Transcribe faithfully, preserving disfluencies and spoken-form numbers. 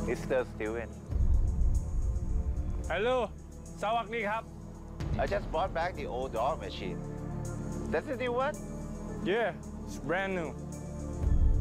มิสเตอร์ Steven Hello สวัสดีครับ I just brought back the old dog machine. That's the new one? Yeah it's brand new